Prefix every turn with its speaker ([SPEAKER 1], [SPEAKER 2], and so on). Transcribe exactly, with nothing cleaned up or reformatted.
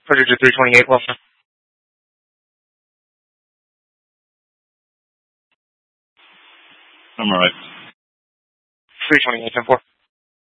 [SPEAKER 1] Frontage of three twenty-eight, Wilson.
[SPEAKER 2] I'm all right.
[SPEAKER 1] three twenty-eight, ten four.